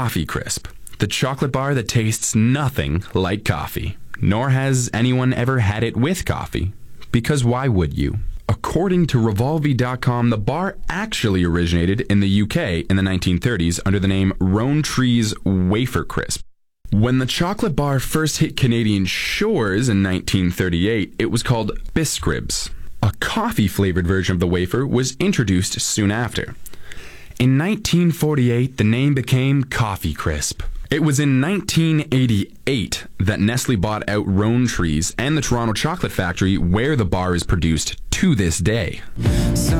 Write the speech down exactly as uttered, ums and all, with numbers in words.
Coffee Crisp, the chocolate bar that tastes nothing like coffee. Nor has anyone ever had it with coffee. Because why would you? According to Revolvi dot com, the bar actually originated in the U K in the nineteen thirties under the name Rowntree's Wafer Crisp. When the chocolate bar first hit Canadian shores in nineteen thirty-eight, it was called Biscribs. A coffee-flavored version of the wafer was introduced soon after. In nineteen forty-eight, the name became Coffee Crisp. It was in nineteen eighty-eight that Nestle bought out Rowntree's and the Toronto Chocolate Factory, where the bar is produced to this day.